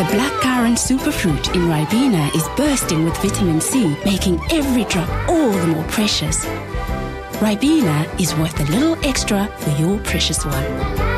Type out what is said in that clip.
blackcurrant superfruit in Ribena is bursting with vitamin C, making every drop all the more precious. Ribena is worth a little extra for your precious one.